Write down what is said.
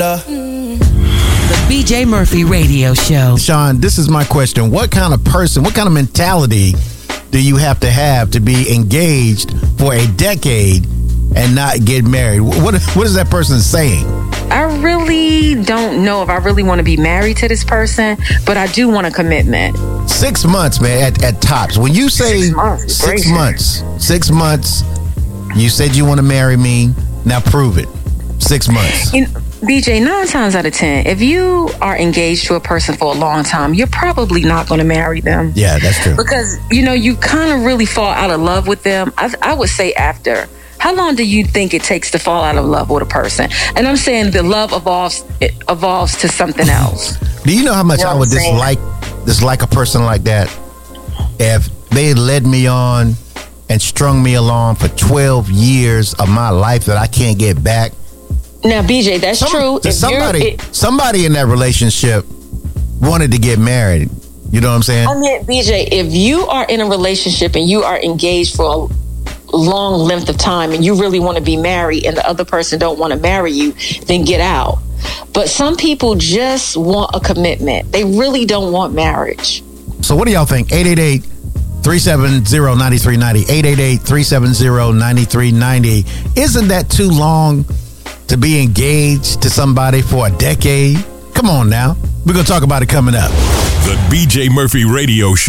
The BJ Murphy Radio Show. Sean, this is my question. What kind of person, what kind of mentality do you have to be engaged for a decade and not get married? What is that person saying? I really don't know if I really want to be married to this person, but I do want a commitment. 6 months, man, at tops. When you say 6 months, 6 months, you said you want to marry me. Now prove it. 6 months. BJ, 9 times out of 10, if you are engaged to a person for a long time, you're probably not going to marry them. Yeah, that's true. Because, you kind of really fall out of love with them. I would say after. How long do you think it takes to fall out of love with a person? And I'm saying the love evolves to something else. Do you know how much I would dislike a person like that if they led me on and strung me along for 12 years of my life that I can't get back? Now, BJ, that's true. Somebody in that relationship wanted to get married. You know what I'm saying? I mean, BJ, if you are in a relationship and you are engaged for a long length of time and you really want to be married and the other person don't want to marry you, then get out. But some people just want a commitment. They really don't want marriage. So what do y'all think? 888-370-9390. 888-370-9390. Isn't that too long to be engaged to somebody for a decade? Come on now. We're going to talk about it coming up. The BJ Murphy Radio Show.